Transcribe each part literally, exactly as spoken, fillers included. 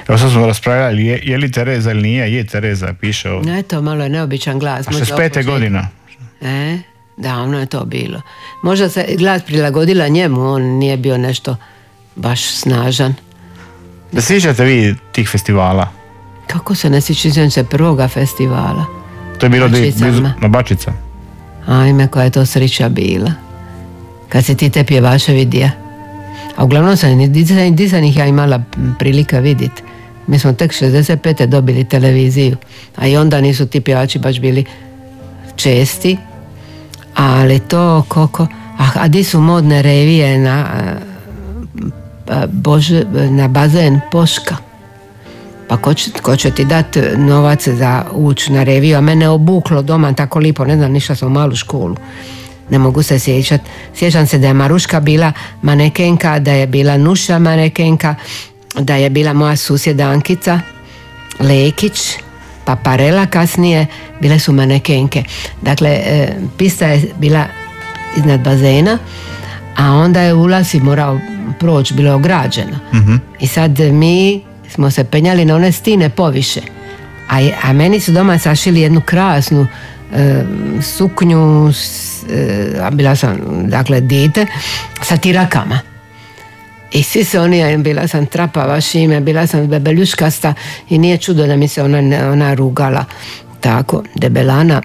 Evo sad smo raspravljali, je, je li Tereza ili nije, je Tereza, piše ovdje. Eto, malo je neobičan glas. A šezdeset pete godina. E, davno je to bilo. Možda se glas prilagodila njemu, on nije bio nešto baš snažan. Da sjećate vi tih festivala? Kako se ne sjećam se prvoga festivala? To je bilo blizu, na Bačica. Ajme, koja je to sreća bila. Kad si ti te pjevače vidio. A uglavnom sam di sam ih ja imala prilika vidjeti. Mi smo tek šezdeset pete dobili televiziju, a i onda nisu ti pjevači baš bili česti. Ali to koliko... A, a di su modne revije na, Bože, na bazen Poška? Pa ko će, ko će ti dati novac za ući na reviju? A mene obuklo doma tako lipo, ne znam, ništa sam u malu školu. Ne mogu se sjećati. Sjećam se da je Maruška bila manekenka, da je bila Nuša manekenka, da je bila moja susjeda Ankica Lekić, pa Parela kasnije, bile su manekenke. Dakle, e, pista je bila iznad bazena, a onda je ulaz i morao proći, bilo je ograđeno. Mm-hmm. I sad mi smo se penjali na one stine poviše. A, a meni su doma sašili jednu krasnu e, suknju, e, a bila sam, dakle, dite, sa tirakama. I svi se oni, bila sam trapava šime, bila sam bebeljuškasta i nije čudo da mi se ona, ona rugala tako, debelana.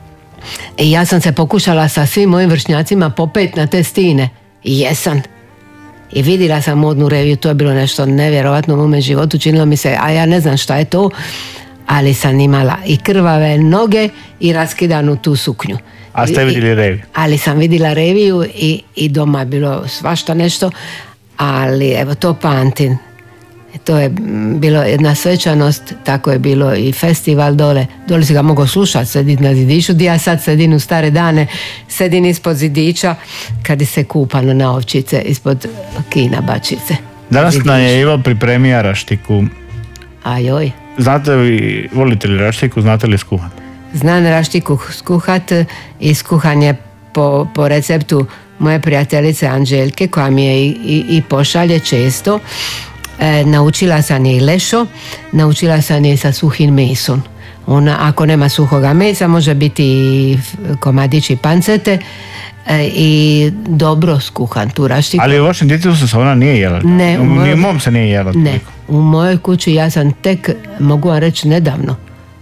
I ja sam se pokušala sa svim mojim vršnjacima popet na te stine. I jesam. I vidjela sam modnu reviju, to je bilo nešto nevjerovatno u mome životu, činilo mi se, a ja ne znam šta je to, ali sam imala i krvave noge i raskidanu tu suknju. A ste vidjeli reviju? Ali sam vidjela reviju i, i doma je bilo svašta nešto, ali evo to pamtim. To je bilo jedna svečanost, tako je bilo i festival dole. Dole si ga mogao slušati, sediti na zidiću, gdje ja sad sedim u stare dane, sedim ispod zidića kad se kupano na ovčice, ispod kina Bačice. Danas nam je Ivo pripremio raštiku. Ajoj. Znate li, volite li raštiku, znate li skuhat? Znam raštiku skuhat i skuhan je po, po receptu moje prijateljice Anđeljke, koja mi je i, i, i pošalje često. E, naučila sam je i lešo, naučila sam je sa suhim mesom. Ona, ako nema suhoga mesa, može biti i komadići pancete e, i dobro skuhan tu raštiku. Ali u vašem djetetu se ona nije jela? Ne. U mojoj, mom se nije jela? Ne. U mojoj kući ja sam tek, mogu vam reći, nedavno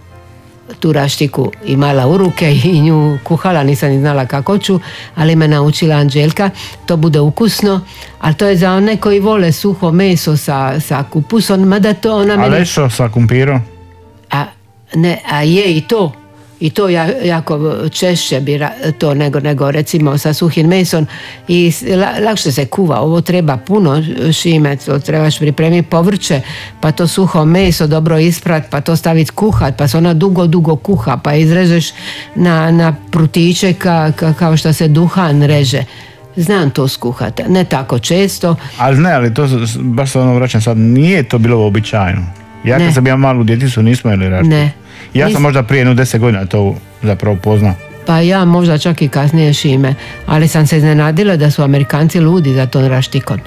tu raštiku imala u ruke i nju kuhala, nisam ni znala kako ću, ali me naučila Anđelka, to bude ukusno, ali to je za one koji vole suho meso sa, sa kupusom, mada to ona meni... A lešo sa kumpirom? A, ne, a je i to, i to ja, jako češće bi to nego, nego recimo sa suhim mesom i lakše se kuva. Ovo treba puno šime, to trebaš pripremiti povrće, pa to suho meso dobro isprat, pa to staviti kuhat, pa se ona dugo, dugo kuha, pa izrežeš na, na prutiće ka, ka, kao što se duhan reže. Znam to skuhati, ne tako često. Ali ne, ali to baš se ono vraćam sad, nije to bilo uobičajeno. Ja kad sam ja malu djeticu nismo jeli raštiku. Ne. Ja sam Nis... možda prije jedno deset godina to zapravo poznao. Pa ja možda čak i kasnije šime, ali sam se iznenadila da su Amerikanci ludi za ton raštikon.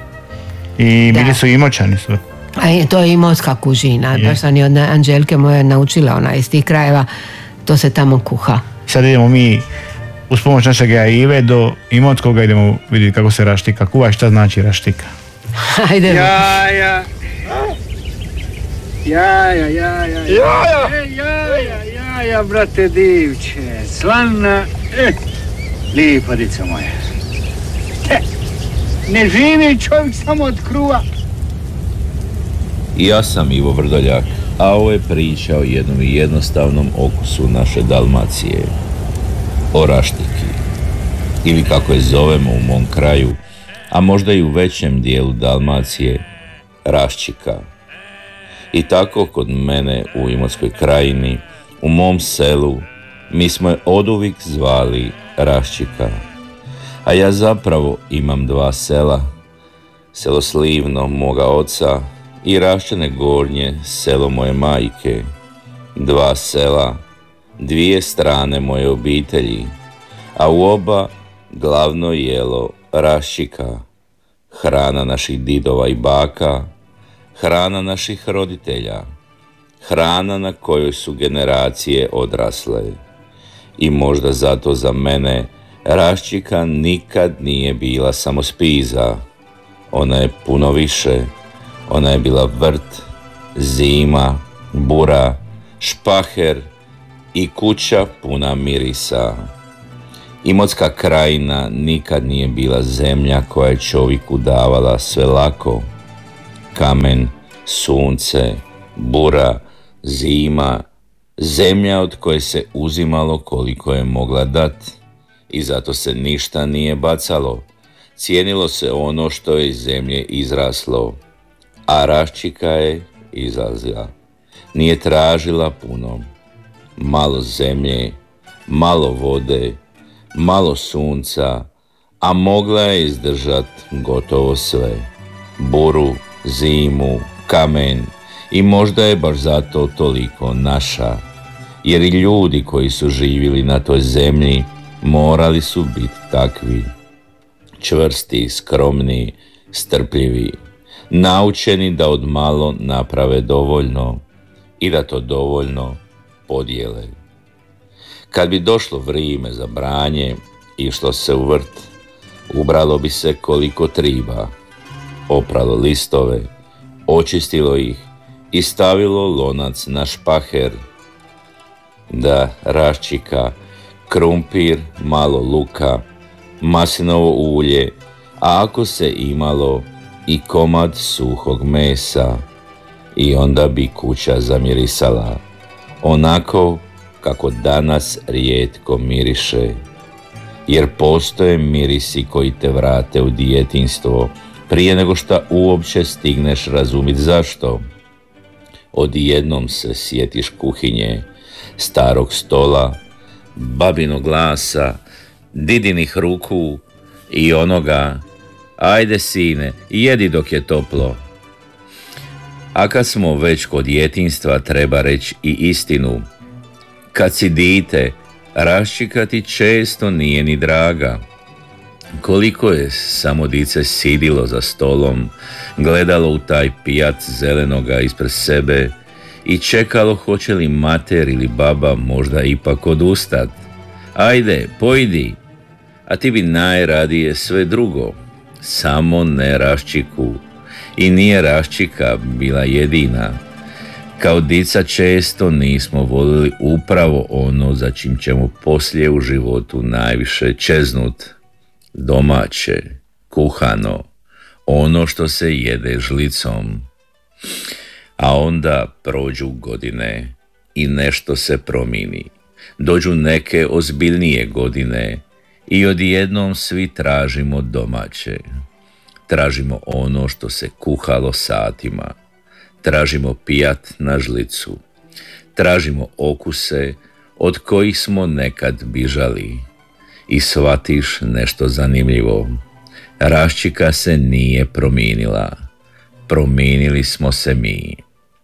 I bili su Imoćani su. A to je imotska kužina, baš sam i od Anđelke moje naučila, ona iz tih krajeva, to se tamo kuha. Sad idemo mi uz pomoć našeg Ive do Imotskoga, idemo vidjeti kako se raštika kuva i šta znači raštika. Hajdemo. Ja, ja. Ja, ja, ja, ja, ja, ja, ja, ja, ja, brate divče, slana, eh, lipa dica moja. Eh, ne živi čovjek samo od kruva. Ja sam Ivo Vrdoljak, a ovo je priča o jednom i jednostavnom okusu naše Dalmacije, o raštiki, ili kako je zovemo u mom kraju, a možda i u većem dijelu Dalmacije, raščika. I tako kod mene u Imotskoj krajini, u mom selu, mi smo je oduvijek zvali raščika. A ja zapravo imam dva sela, selo Slivno moga oca i Raščane Gornje, selo moje majke. Dva sela, dvije strane moje obitelji, a u oba glavno jelo raščika, hrana naših didova i baka, hrana naših roditelja, hrana na kojoj su generacije odrasle. I možda zato za mene raščika nikad nije bila samo spiza. Ona je puno više. Ona je bila vrt, zima, bura, špaher i kuća puna mirisa. Imotska krajina nikad nije bila zemlja koja je čovjeku davala sve lako. Kamen, sunce, bura, zima, zemlja od koje se uzimalo koliko je mogla dat i zato se ništa nije bacalo. Cijenilo se ono što je iz zemlje izraslo, a raščika je izlazila. Nije tražila puno. Malo zemlje, malo vode, malo sunca, a mogla je izdržat gotovo sve. Buru, zimu, kamen i možda je baš zato toliko naša, jer i ljudi koji su živjeli na toj zemlji morali su biti takvi. Čvrsti, skromni, strpljivi, naučeni da od malo naprave dovoljno i da to dovoljno podijele. Kad bi došlo vrijeme za branje, išlo se u vrt, ubralo bi se koliko triba, opralo listove, očistilo ih i stavilo lonac na špaher. Da, raščika, krumpir, malo luka, maslinovo ulje, a ako se imalo i komad suhog mesa, i onda bi kuća zamirisala, onako kako danas rijetko miriše, jer postoje mirisi koji te vrate u djetinjstvo prije nego što uopće stigneš razumit zašto. Odjednom se sjetiš kuhinje, starog stola, babinog glasa, didinih ruku i onoga: ajde sine, jedi dok je toplo. A kad smo već kod djetinjstva, treba reći i istinu. Kad si dite, raščika ti često nije ni draga. Koliko je samo dice sidilo za stolom, gledalo u taj pijac zelenoga ispred sebe i čekalo hoće li mater ili baba možda ipak odustat. Ajde, pojdi, a ti bi najradije sve drugo, samo ne raščiku. I nije raščika bila jedina. Kao dica često nismo volili upravo ono za čim ćemo poslije u životu najviše čeznut. Domaće, kuhano, ono što se jede žlicom. A onda prođu godine i nešto se promijeni. Dođu neke ozbiljnije godine i odjednom svi tražimo domaće. Tražimo ono što se kuhalo satima. Tražimo pijat na žlicu. Tražimo okuse od kojih smo nekad bižali. I shvatiš nešto zanimljivo. Raščika se nije promijenila. Promijenili smo se mi.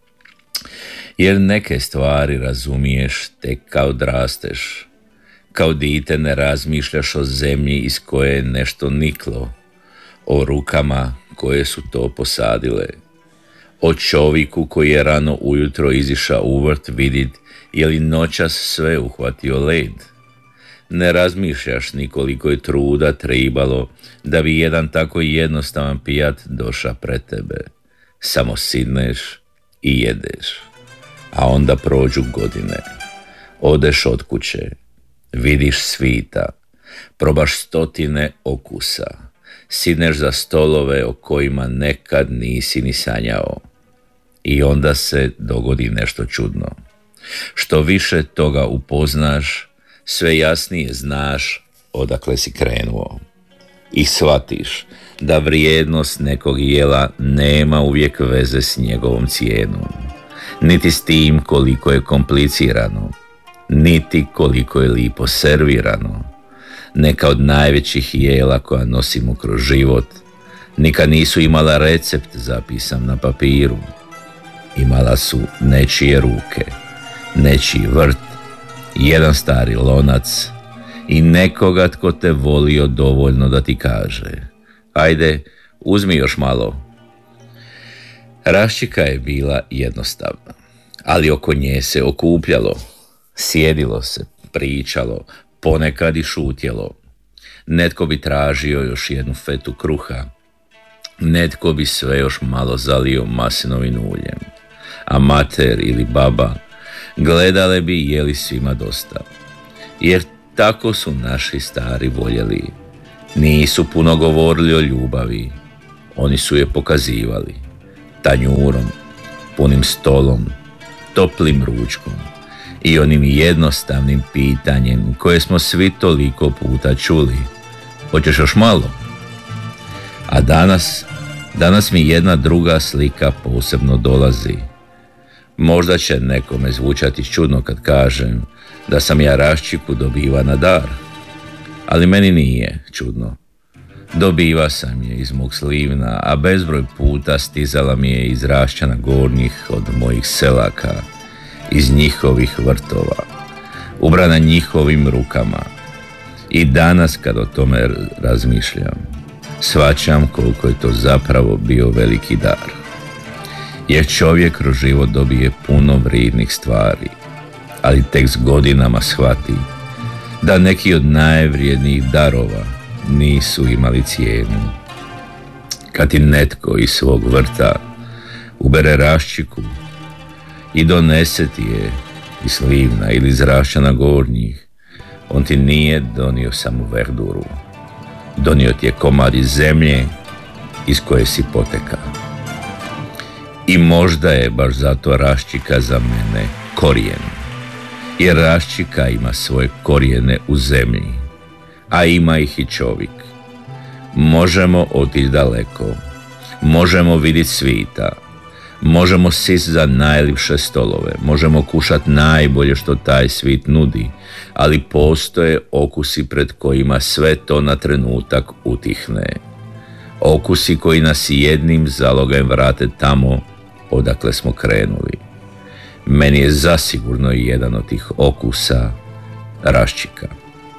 Jer neke stvari razumiješ tek kad odrasteš. Kao dite ne razmišljaš o zemlji iz koje je nešto niklo. O rukama koje su to posadile. O čovjeku koji je rano ujutro izišao u vrt vidit je li noćas sve uhvatio led. Ne razmišljaš ni koliko je truda trebalo da bi jedan tako jednostavan pijat došao pred tebe. Samo sidneš i jedeš. A onda prođu godine. Odeš od kuće. Vidiš svita. Probaš stotine okusa. Sidneš za stolove o kojima nekad nisi ni sanjao. I onda se dogodi nešto čudno. Što više toga upoznaš, sve jasnije znaš odakle si krenuo. I shvatiš da vrijednost nekog jela nema uvijek veze s njegovom cijenom. Niti s tim koliko je komplicirano. Niti koliko je lipo servirano. Neka od najvećih jela koja nosimo kroz život nikad nisu imala recept zapisan na papiru. Imala su nečije ruke, nečiji vrt, jedan stari lonac i nekoga tko te volio dovoljno da ti kaže: ajde, uzmi još malo. Raščika je bila jednostavna, ali oko nje se okupljalo, sjedilo se, pričalo, ponekad i šutjelo. Netko bi tražio još jednu fetu kruha, netko bi sve još malo zalio maslinovim uljem, a mater ili baba gledale bi je li svima dosta. Jer tako su naši stari voljeli. Nisu puno govorili o ljubavi, oni su je pokazivali. Tanjurom, punim stolom, toplim ručkom i onim jednostavnim pitanjem koje smo svi toliko puta čuli. Hoćeš još malo? A danas, danas mi jedna druga slika posebno dolazi. Možda će nekome zvučati čudno kad kažem da sam ja Raščiku dobiva na dar, ali meni nije čudno. Dobiva sam je iz mog Slivna, a bezbroj puta stizala mi je iz Raščana Gornjih od mojih selaka, iz njihovih vrtova, ubrana njihovim rukama. I danas kad o tome razmišljam, shvaćam koliko je to zapravo bio veliki dar. Jer čovjek kroz život dobije puno vrijednih stvari, ali tek s godinama shvati da neki od najvrijednijih darova nisu imali cijenu. Kad ti netko iz svog vrta ubere Raščiku i donese ti je iz Slivna ili iz Raščana Gornjih, on ti nije donio samo verduru, donio ti je komad iz zemlje iz koje si poteka. I možda je baš zato Raščika za mene korijen, jer Raščika ima svoje korijene u zemlji, a ima ih i čovjek. Možemo otići daleko, možemo vidjeti svita, možemo sist za najljepše stolove, možemo kušat najbolje što taj svit nudi, ali postoje okusi pred kojima sve to na trenutak utihne. Okusi koji nas jednim zalogajem vrate tamo odakle smo krenuli. Meni je zasigurno jedan od tih okusa Raščika.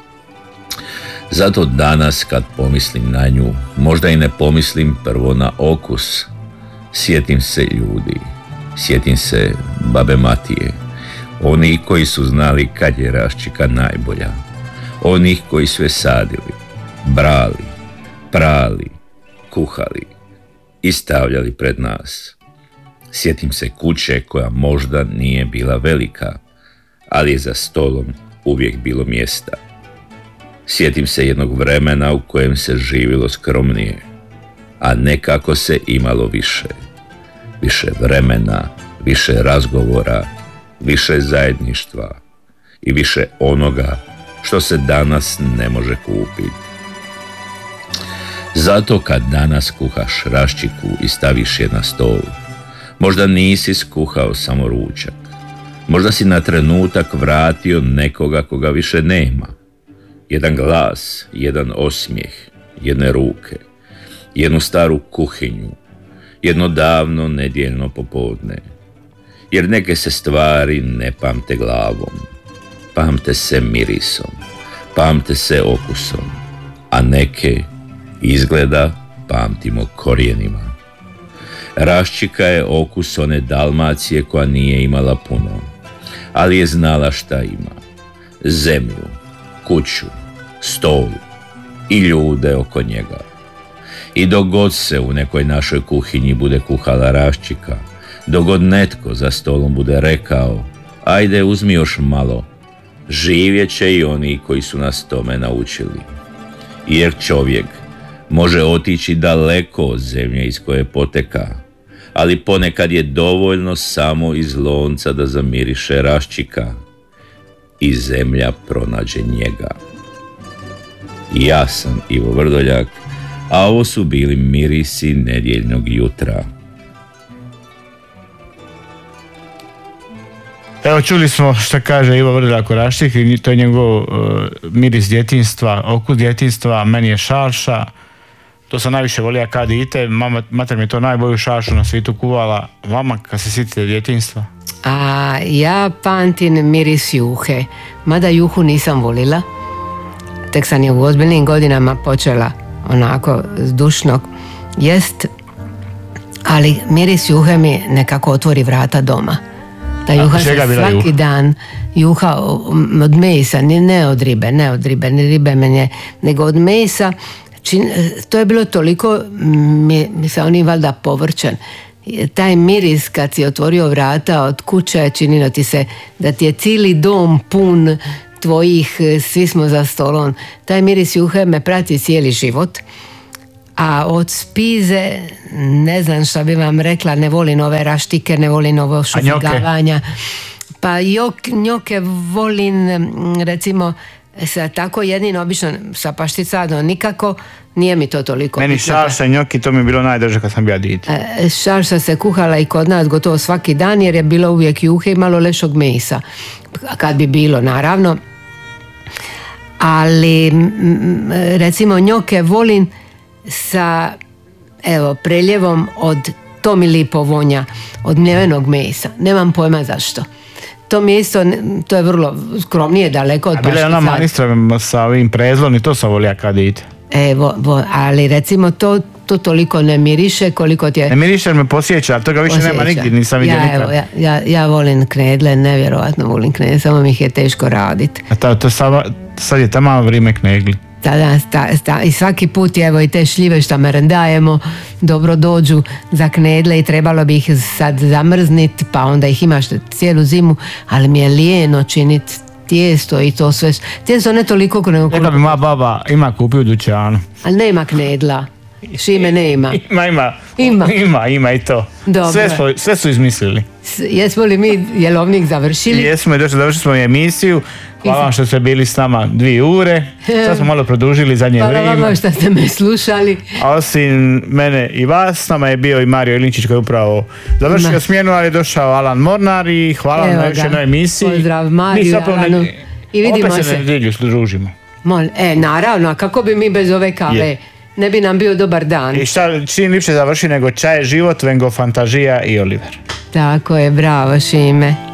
Zato danas kad pomislim na nju, možda i ne pomislim prvo na okus. Sjetim se ljudi, sjetim se babe Matije, oni koji su znali kad je Raščika najbolja, onih koji su je sadili, brali, prali, kuhali i stavljali pred nas. Sjetim se kuće koja možda nije bila velika, ali je za stolom uvijek bilo mjesta. Sjetim se jednog vremena u kojem se živjelo skromnije, a nekako se imalo više. Više vremena, više razgovora, više zajedništva i više onoga što se danas ne može kupiti. Zato kad danas kuhaš Raščiku i staviš je na stol, možda nisi skuhao samo ručak, možda si na trenutak vratio nekoga koga više nema. Jedan glas, jedan osmijeh, jedne ruke, jednu staru kuhinju, jedno davno nedjeljno popodne. Jer neke se stvari ne pamte glavom, pamte se mirisom, pamte se okusom, a neke izgleda pamtimo korijenima. Raščika je okus one Dalmacije koja nije imala puno, ali je znala šta ima. Zemlju, kuću, stol i ljude oko njega. I dok god se u nekoj našoj kuhinji bude kuhala Raščika, dok god netko za stolom bude rekao ajde uzmi još malo, živjet će i oni koji su nas tome naučili. Jer čovjek može otići daleko od zemlje iz koje poteka, ali ponekad je dovoljno samo iz lonca da zamiriše Raščika i zemlja pronađe njega. Ja sam Ivo Vrdoljak, a ovo su bili mirisi nedjeljnog jutra. Evo, čuli smo što kaže Ivo Vrdoljak o Raščiki, to je njegov uh, miris djetinjstva, okus djetinjstva, meni je šalša. To sam najviše volio kad ite, mama, mater mi je to najbolju šalšu na svijetu kuvala. Vama kad se sjetite djetinjstva? A ja pamtim miris juhe, mada juhu nisam volila. Tek sam je u ozbiljnim godinama počela onako zdušno jest, Ali miris juhe mi nekako otvori vrata doma. Ta juha se svaki juha? dan juha od mesa, ne od ribe, ne od ribe, ne ribe menje, nego od mesa. Čin, to je bilo toliko, mi, mi se oni valjda povrćen. Taj miris kad si otvorio vrata od kuće, činilo ti se da ti je cijeli dom pun tvojih, svi smo za stolom. Taj miris juhe me prati cijeli život. A od spize, ne znam šta bi vam rekla, ne volim ove raštike, ne volim ovo šufigavanja. Pa jok, njoke volim, recimo, sa tako jednim obično sa pašticadom nikako, nije mi to toliko. Meni šarša i njoki, to mi je bilo najdrže kad sam bio dite. Šarša se kuhala i kod nas gotovo svaki dan jer je bilo uvijek juhe i malo lešog mesa. Kad bi bilo, naravno. Ali, recimo, njoke volim sa, evo, preljevom od, to mi lipo vonja, od mljevenog mesa. Nemam pojma zašto. To mi je isto, to je vrlo skromnije, daleko od paštica. A bila je ona manistra sa ovim prezlom i to sam volija kad ide. Evo, ali recimo to, to toliko ne miriše koliko ti je... Ne miriše, me posjeća, ali toga više posjeća. Nema nigdje, nisam vidio ja, nikad. Evo, ja, ja, ja volim knedle, nevjerovatno volim knedle, samo mi ih je teško raditi. A ta, to sad, sad je tamo vrijeme knedli. Tada, sta, sta, i svaki put evo i te šljive što merendajemo dobro dođu za knedle i trebalo bi ih sad zamrzniti pa onda ih imaš cijelu zimu, ali mi je lijeno činiti tijesto i to sve. Tijesto ne toliko nego... Neka bi moja baba ima kupio u dućanu. Ali nema knedla. Šime nema. Ima, ima. Ima. Ima, ima i to. Sve, smo, sve su izmislili. S, jesmo li mi jelovnik završili? Jesmo i došli, završili smo emisiju. Hvala vam što ste bili s nama dvije ure. Sad smo malo produžili zadnje Hvala vrijeme. Hvala vam što ste me slušali. A osim mene i vas, s nama je bio i Mario Ilinčić koji je upravo završio Ma. smjenu, ali je došao Alan Mornar i hvala vam na još jednoj emisiji. Pozdrav Mariju, Alanu. Ne... I vidimo opet se. Opet se nedjelju družimo. Mol, e, naravno, a kako bi mi bez ove kave? Je. Ne bi nam bio dobar dan. I šta čim lipše završi nego čaj, život, vengo, fantazija i Oliver. Tako je, bravo Šime.